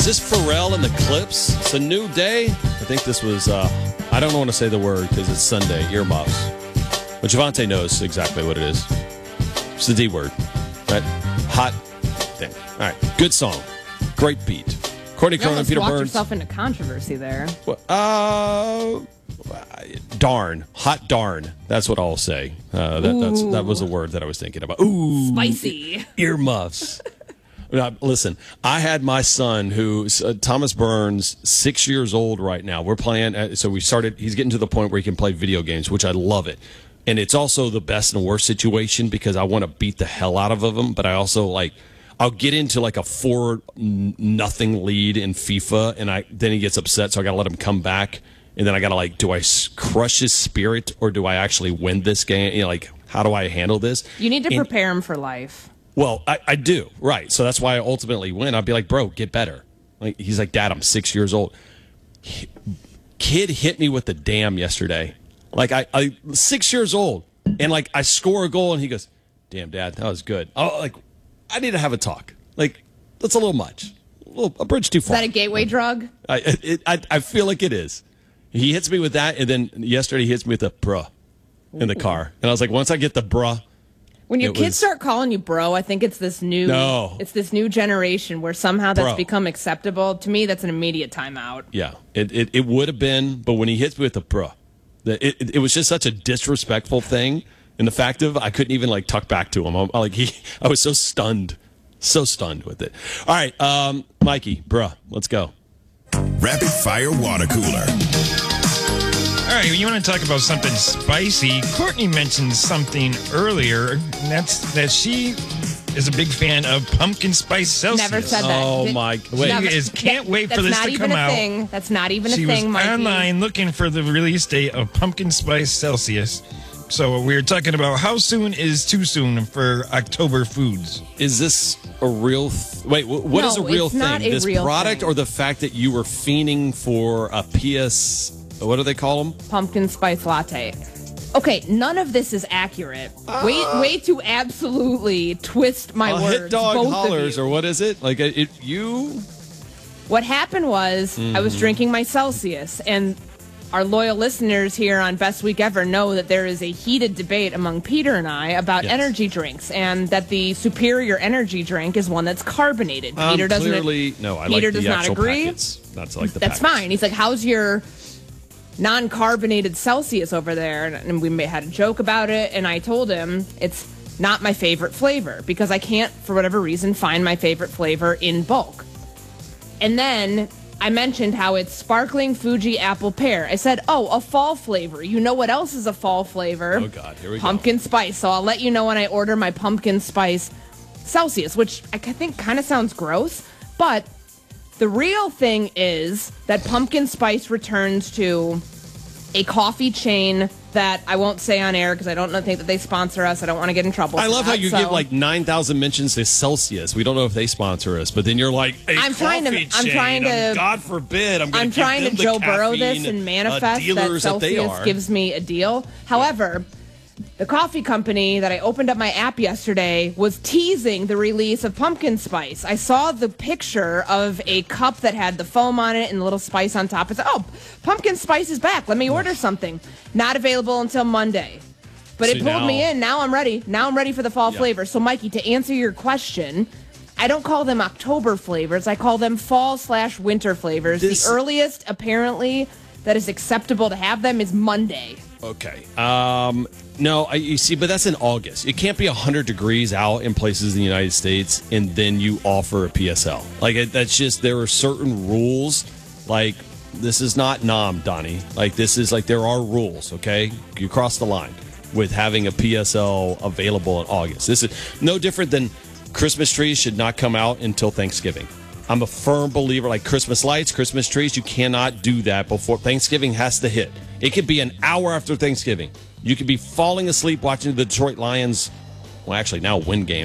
Is this Pharrell and the Clips? It's a new day. I think this was, I don't want to say the word because it's Sunday, earmuffs. But Javante knows exactly what it is. It's the D word, right? Hot thing. All right, good song. Great beat. Courtney Cronin, Peter walked Burns. yourself into controversy there. Darn. Hot darn. That's what I'll say. That was a word that I was thinking about. Ooh. Spicy. Earmuffs. Now, listen, I had my son, who's Thomas Burns, 6 years old right now. We're playing, so he's getting to the point where he can play video games, which I love it. And it's also the best and worst situation because I want to beat the hell out of him, but I also I'll get into like a 4-0 lead in FIFA, and then he gets upset, so I got to let him come back. And then I got to do I crush his spirit or do I actually win this game? How do I handle this? You need to prepare him for life. Well, I do, right. So that's why I ultimately win. I'll be like, bro, get better. He's like, Dad, I'm 6 years old. Kid hit me with the damn yesterday. I 6 years old, and I score a goal, and he goes, damn, Dad, that was good. Oh, I need to have a talk. That's a little much. A bridge too far. Is that a gateway drug? I feel like it is. He hits me with that, and then yesterday he hits me with a bruh in the car. And I was like, once I get the bruh. When your kids start calling you bro, I think it's this new generation where somehow that's become acceptable. To me, that's an immediate timeout. Yeah, it would have been, but when he hits me with the bruh, it was just such a disrespectful thing. And the fact of I couldn't even talk back to him. I was so stunned with it. All right, Mikey, bruh, let's go. Rapid Fire Water Cooler. All right, you want to talk about something spicy? Courtney mentioned something earlier, and that's that she is a big fan of pumpkin spice Celsius. Never said that. Oh, my. Wait. She can't wait for this to come out. That's not even a thing, She was Mikey. online looking for the release date of pumpkin spice Celsius. So we were talking about how soon is too soon for October foods. Is this a real wait, what is a real it's thing? Not a this real product thing. or the fact that you were fiending for a PS, what do they call them? Pumpkin spice latte. Okay, none of this is accurate. Way to absolutely twist my words. Hit dog both hollers, of you. or what is it? What happened was I was drinking my Celsius, and our loyal listeners here on Best Week Ever know that there is a heated debate among Peter and I about energy drinks, and that the superior energy drink is one that's carbonated. Peter doesn't. Clearly, no. Peter does not agree. That's That's fine. He's like, "How's your non-carbonated Celsius over there?" And we had a joke about it, and I told him it's not my favorite flavor because I can't, for whatever reason, find my favorite flavor in bulk. And then I mentioned how it's sparkling Fuji apple pear. I said, a fall flavor. You know what else is a fall flavor? Oh, God, here we go. Pumpkin spice. So I'll let you know when I order my pumpkin spice Celsius, which I think kind of sounds gross. But the real thing is that pumpkin spice returns to a coffee chain that I won't say on air because I don't think that they sponsor us. I don't want to get in trouble. I love how you give 9,000 mentions to Celsius. We don't know if they sponsor us, but then you're like, I'm trying to. God forbid, I'm trying to Joe Burrow this and manifest that Celsius gives me a deal. However, the coffee company that I opened up my app yesterday was teasing the release of pumpkin spice. I saw the picture of a cup that had the foam on it and a little spice on top. I said, pumpkin spice is back. Let me order something. Not available until Monday. But it pulled me in. Now I'm ready. Now I'm ready for the fall flavor. So, Mikey, to answer your question, I don't call them October flavors. I call them fall/winter flavors. The earliest, apparently, that is acceptable to have them is Monday. Okay. No, you see, but that's in August. It can't be 100 degrees out in places in the United States, and then you offer a PSL. That's just, there are certain rules. This is not Nam, Donnie. This is there are rules, okay? You cross the line with having a PSL available in August. This is no different than Christmas trees should not come out until Thanksgiving. I'm a firm believer, Christmas lights, Christmas trees, you cannot do that before Thanksgiving has to hit. It could be an hour after Thanksgiving. You could be falling asleep watching the Detroit Lions, well, actually now win game.